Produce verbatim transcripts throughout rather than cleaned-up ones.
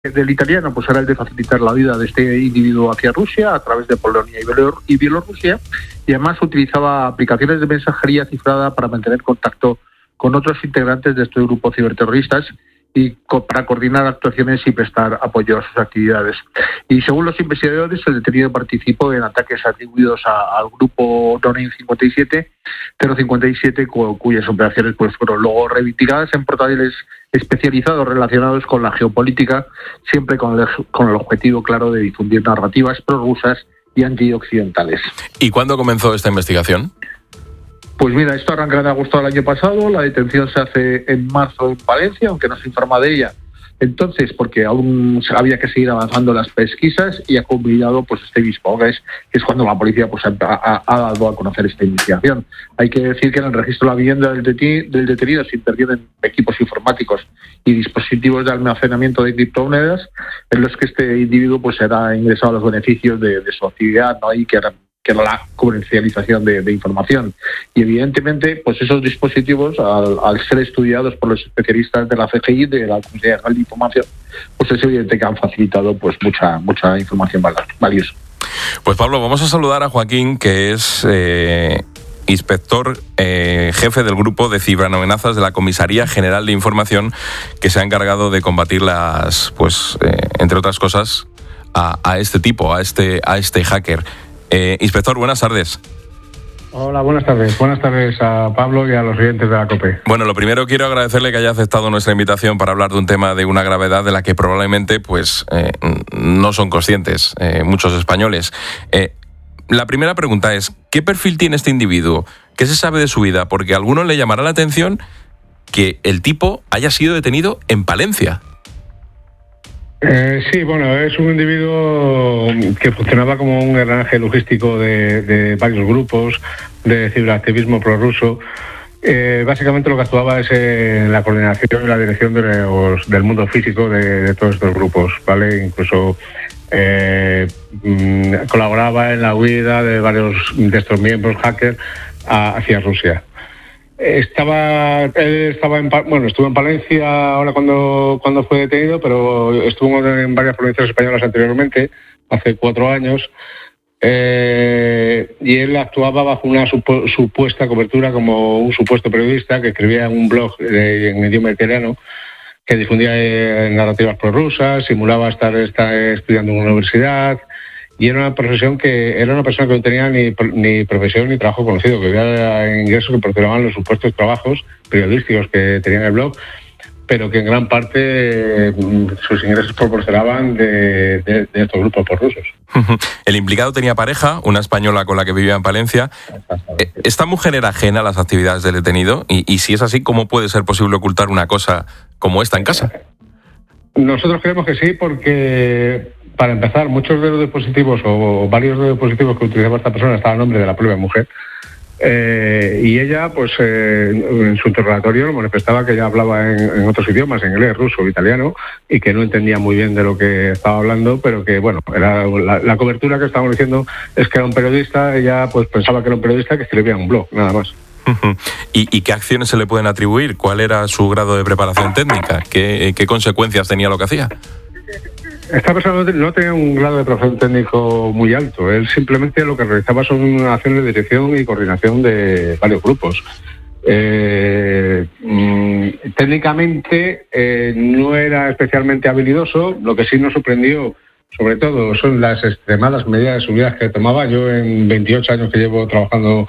del italiano pues era el de facilitar la vida de este individuo hacia Rusia a través de Polonia y Bielorrusia, y además utilizaba aplicaciones de mensajería cifrada para mantener contacto con otros integrantes de este grupo ciberterroristas y co- para coordinar actuaciones y prestar apoyo a sus actividades. Y según los investigadores, el detenido participó en ataques atribuidos a, al grupo Donin cincuenta y siete, cero cincuenta y siete, cu- cuyas operaciones pues fueron luego reivindicadas en portales especializados relacionados con la geopolítica, siempre con el, con el objetivo claro de difundir narrativas prorrusas y antioccidentales. ¿Y cuándo comenzó esta investigación? Pues mira, esto arranca en agosto del año pasado, la detención se hace en marzo en Valencia, aunque no se informa de ella entonces, porque aún había que seguir avanzando las pesquisas, y ha culminado pues este mismo mes, que es cuando la policía pues ha, ha, ha dado a conocer esta investigación. Hay que decir que en el registro de la vivienda del, deti- del detenido se intervienen equipos informáticos y dispositivos de almacenamiento de criptomonedas, en los que este individuo pues será ingresado a los beneficios de, de su actividad, ¿no? Y que eran que era la comercialización de, de información. Y evidentemente, pues esos dispositivos, al, al ser estudiados por los especialistas de la C G I, de la Comunidad General de Información, pues es evidente que han facilitado pues mucha mucha información valiosa. Pues Pablo, vamos a saludar a Joaquín, que es eh, inspector eh, jefe del grupo de ciberamenazas de la Comisaría General de Información, que se ha encargado de combatir las, pues, eh, entre otras cosas, a, a este tipo, a este, a este hacker. Eh, inspector, buenas tardes. Hola, buenas tardes. Buenas tardes a Pablo y a los oyentes de la COPE. Bueno, lo primero quiero agradecerle que haya aceptado nuestra invitación para hablar de un tema de una gravedad de la que probablemente pues eh, no son conscientes eh, muchos españoles. Eh, la primera pregunta es, ¿qué perfil tiene este individuo? ¿Qué se sabe de su vida? Porque a algunos le llamará la atención que el tipo haya sido detenido en Palencia. Eh, sí, bueno, es un individuo que funcionaba como un engranaje logístico de, de varios grupos de ciberactivismo prorruso. Eh, básicamente lo que actuaba es en la coordinación y la dirección de los, del mundo físico de, de todos estos grupos, ¿vale? Incluso eh, mmm, colaboraba en la huida de varios de estos miembros hackers a, hacia Rusia. Estaba, él estaba en, bueno, estuvo en Palencia ahora cuando, cuando fue detenido, pero estuvo en varias provincias españolas anteriormente, hace cuatro años, eh, y él actuaba bajo una supu- supuesta cobertura como un supuesto periodista que escribía en un blog eh, en idioma italiano, que difundía eh, narrativas prorrusas, simulaba estar, estar estudiando en una universidad. Y era una profesión que era una persona que no tenía ni, ni profesión ni trabajo conocido, que había ingresos que proporcionaban los supuestos trabajos periodísticos que tenía en el blog, pero que en gran parte eh, sus ingresos proporcionaban de, de, de estos grupos prorrusos. El implicado tenía pareja, una española con la que vivía en Palencia. ¿Esta mujer era ajena a las actividades del detenido? Y, y si es así, ¿cómo puede ser posible ocultar una cosa como esta en casa? Nosotros creemos que sí, porque para empezar, muchos de los dispositivos o varios de los dispositivos que utilizaba esta persona estaban a nombre de la propia mujer. Eh, y ella, pues eh, en su interrogatorio manifestaba que ella hablaba en, en otros idiomas, en inglés, ruso, italiano, y que no entendía muy bien de lo que estaba hablando, pero que, bueno, era la, la cobertura que estábamos diciendo es que era un periodista. Ella pues pensaba que era un periodista que escribía un blog, nada más. ¿Y, ¿Y qué acciones se le pueden atribuir? ¿Cuál era su grado de preparación técnica? ¿Qué, qué consecuencias tenía lo que hacía? Esta persona no tenía un grado de preparación técnico muy alto. Él simplemente lo que realizaba son acciones de dirección y coordinación de varios grupos. Eh, mmm, técnicamente eh, no era especialmente habilidoso. Lo que sí nos sorprendió, sobre todo, son las extremadas medidas de seguridad que tomaba. Yo, en veintiocho años que llevo trabajando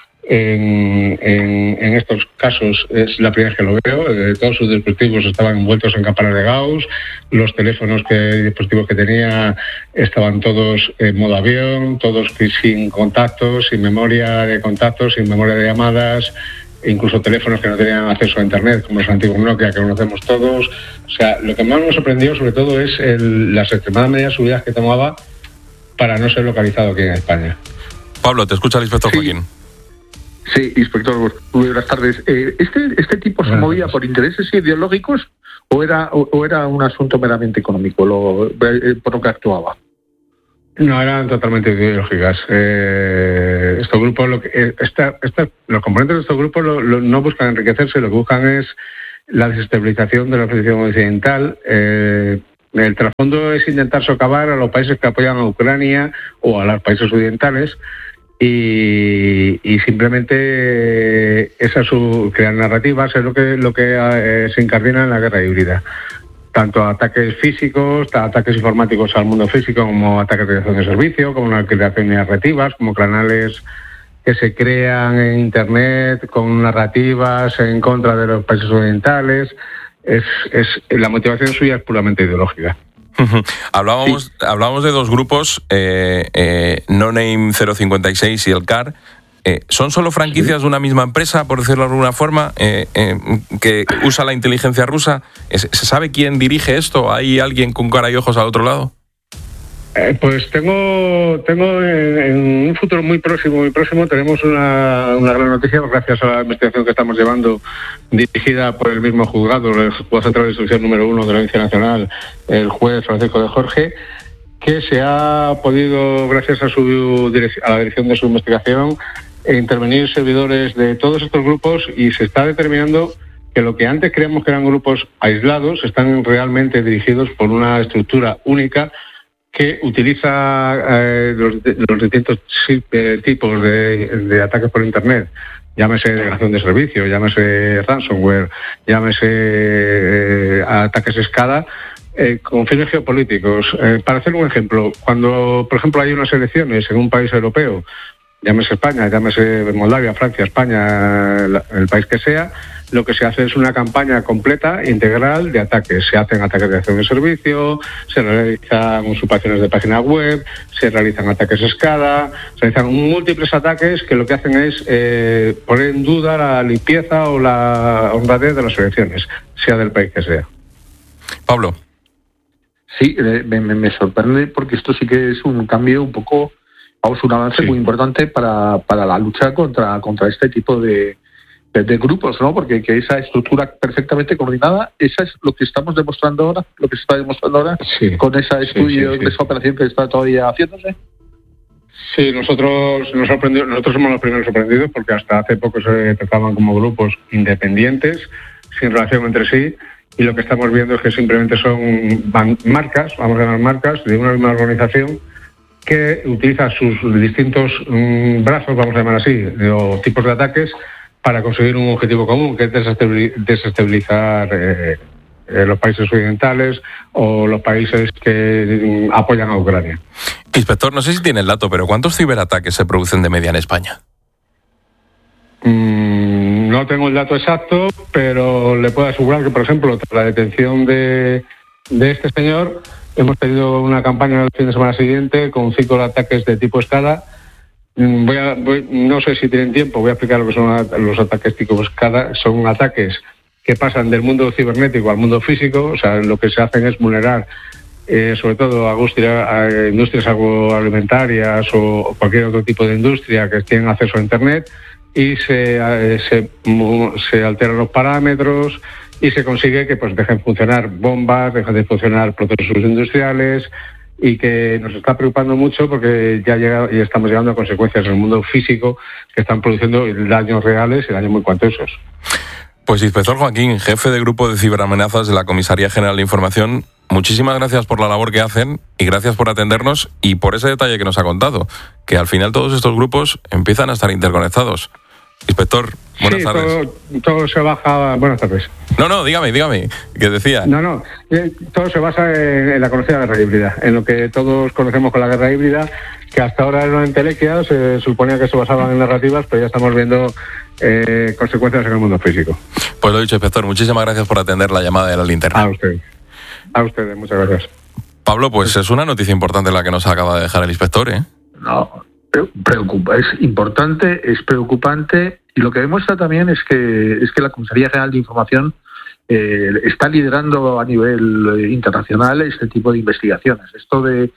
En, en, en estos casos, es la primera vez que lo veo. Eh, todos sus dispositivos estaban envueltos en campanas de Gauss, los teléfonos que dispositivos que tenía estaban todos en modo avión, todos sin contactos, sin memoria de contactos, sin memoria de llamadas, incluso teléfonos que no tenían acceso a internet, como los antiguos Nokia que conocemos todos. O sea, lo que más nos sorprendió sobre todo es el, las extremadas medidas de seguridad que tomaba para no ser localizado aquí en España. Pablo, te escucha el inspector Sí. Joaquín. Sí, inspector, muy buenas tardes. Eh, ¿Este este tipo se movía por intereses ideológicos o era o, o era un asunto meramente económico, lo, eh, por lo que actuaba? No, eran totalmente ideológicas. Eh, estos grupos, lo que, eh, esta, esta, los componentes de estos grupos lo, lo, no buscan enriquecerse, lo que buscan es la desestabilización de la oposición occidental, eh, El trasfondo es intentar socavar a los países que apoyan a Ucrania o a los países occidentales y, y simplemente esa su crear narrativas es lo que lo que eh, se incardina en la guerra híbrida. Tanto ataques físicos, ataques informáticos al mundo físico, como ataques de creación de servicio, como una creación de narrativas, como canales que se crean en Internet con narrativas en contra de los países occidentales. Es, es la motivación suya es puramente ideológica. Hablábamos, sí. hablábamos de dos grupos, eh, eh, No Name cero cincuenta y seis y el C A R. Eh, ¿Son solo franquicias sí. de una misma empresa, por decirlo de alguna forma, eh, eh, que usa la inteligencia rusa? ¿Se sabe quién dirige esto? ¿Hay alguien con cara y ojos al otro lado? Eh, pues tengo tengo en, en un futuro muy próximo, muy próximo tenemos una, una gran noticia gracias a la investigación que estamos llevando, dirigida por el mismo juzgado, el Juzgado Central de Instrucción número uno de la Audiencia Nacional, el juez Francisco de Jorge, que se ha podido, gracias a su a la dirección de su investigación, intervenir servidores de todos estos grupos y se está determinando que lo que antes creíamos que eran grupos aislados están realmente dirigidos por una estructura única que utiliza eh, los, los distintos eh, tipos de, de ataques por Internet, llámese degradación de servicio, llámese ransomware, llámese eh, ataques SCADA, eh, con fines geopolíticos. Eh, para hacer un ejemplo, cuando, por ejemplo, hay unas elecciones en un país europeo, llámese España, llámese Moldavia, Francia, España, el país que sea, lo que se hace es una campaña completa, integral, de ataques. Se hacen ataques de acción de servicio, se realizan usurpaciones de página web, se realizan ataques SCADA, se realizan múltiples ataques que lo que hacen es eh, poner en duda la limpieza o la honradez de las elecciones, sea del país que sea. Pablo. Sí, me, me sorprende porque esto sí que es un cambio un poco, vamos, un avance sí. muy importante para, para la lucha contra, contra este tipo de De, de grupos, ¿no? Porque que esa estructura perfectamente coordinada, esa es lo que estamos demostrando ahora, lo que se está demostrando ahora sí. con ese estudio, sí, sí, sí. esa operación que está todavía haciéndose. Sí, nosotros nos sorprendió, nosotros somos los primeros sorprendidos porque hasta hace poco se trataban como grupos independientes, sin relación entre sí, y lo que estamos viendo es que simplemente son marcas, vamos a llamar marcas, de una misma organización que utiliza sus distintos um, brazos, vamos a llamar así, o tipos de ataques, para conseguir un objetivo común, que es desestabilizar eh, eh, los países occidentales o los países que apoyan a Ucrania. Inspector, no sé si tiene el dato, pero ¿cuántos ciberataques se producen de media en España? Mm, no tengo el dato exacto, pero le puedo asegurar que, por ejemplo, tras la detención de, de este señor, hemos tenido una campaña el fin de semana siguiente con cinco ataques de tipo SCADA. Voy a, voy, no sé si tienen tiempo, voy a explicar lo que son los ataques tipo SCADA. Son ataques que pasan del mundo cibernético al mundo físico, o sea, lo que se hacen es vulnerar eh, sobre todo a, industria, a industrias agroalimentarias o cualquier otro tipo de industria que tienen acceso a Internet y se, eh, se, se alteran los parámetros y se consigue que pues dejen funcionar bombas, dejen de funcionar procesos industriales, y que nos está preocupando mucho porque ya llega y estamos llegando a consecuencias en el mundo físico que están produciendo daños reales y daños muy cuantiosos. Pues Inspector Joaquín, jefe de Grupo de Ciberamenazas de la Comisaría General de Información, muchísimas gracias por la labor que hacen y gracias por atendernos y por ese detalle que nos ha contado, que al final todos estos grupos empiezan a estar interconectados. Inspector, buenas sí, tardes. Todo, todo se baja... Buenas tardes. No, no, dígame, dígame, ¿qué decía? No, no, todo se basa en, en la conocida guerra híbrida, en lo que todos conocemos con la guerra híbrida, que hasta ahora era una entelequia, se suponía que se basaban en narrativas, pero ya estamos viendo eh, consecuencias en el mundo físico. Pues lo dicho, Inspector, muchísimas gracias por atender la llamada de la linterna. A ustedes, a ustedes, muchas gracias. Pablo, pues es una noticia importante la que nos acaba de dejar el inspector, ¿eh? No, preocupa, es importante, es preocupante, y lo que demuestra también es que es que la Comisaría General de Información eh, está liderando a nivel eh, internacional este tipo de investigaciones. Esto de,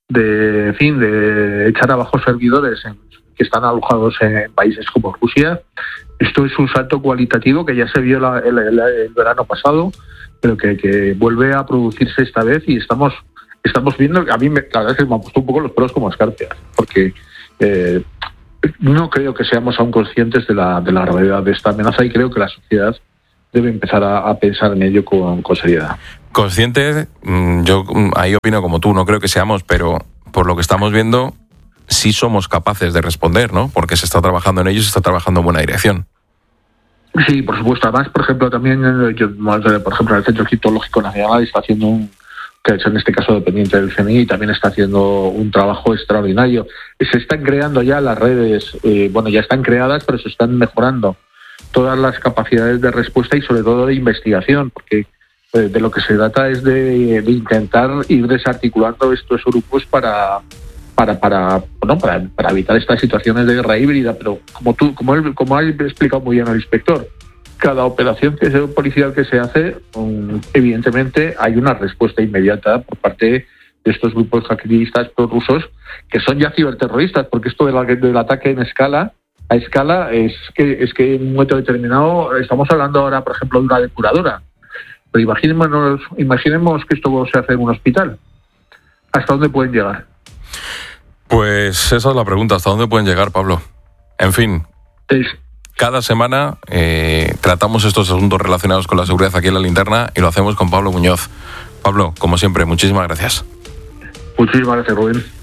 de, en fin, de echar abajo servidores en, que están alojados en países como Rusia, esto es un salto cualitativo que ya se vio la, el, el, el verano pasado, pero que, que vuelve a producirse esta vez y estamos estamos viendo, a mí me, la verdad es que me ha puesto un poco los pelos como escarpias, porque eh, no creo que seamos aún conscientes de la, de la gravedad de esta amenaza y creo que la sociedad debe empezar a, a pensar en ello con, con seriedad. Consciente, yo ahí opino como tú, no creo que seamos, pero por lo que estamos viendo, sí somos capaces de responder, ¿no? Porque se está trabajando en ello y se está trabajando en buena dirección. Sí, por supuesto. Además, por ejemplo, también, yo, por ejemplo, el Centro Egiptológico Nacional está haciendo un, que es en este caso dependiente del C N I, también está haciendo un trabajo extraordinario. Se están creando ya las redes, eh, bueno, ya están creadas, pero se están mejorando todas las capacidades de respuesta y sobre todo de investigación, porque eh, de lo que se trata es de, de intentar ir desarticulando estos grupos para para para bueno para, para evitar estas situaciones de guerra híbrida. Pero como tú como él como ha explicado muy bien el inspector, cada operación que sea policial que se hace, um, evidentemente hay una respuesta inmediata por parte de estos grupos jihadistas prorrusos que son ya ciberterroristas, porque esto de la, del ataque en escala a escala es que es que en un momento determinado estamos hablando ahora, por ejemplo, de una depuradora, pero imaginémonos imaginemos que esto se hace en un hospital. ¿Hasta dónde pueden llegar? Pues esa es la pregunta, ¿hasta dónde pueden llegar, Pablo? En fin, Es, cada semana eh, tratamos estos asuntos relacionados con la seguridad aquí en La Linterna y lo hacemos con Pablo Muñoz. Pablo, como siempre, muchísimas gracias. Muchísimas gracias, Rubén.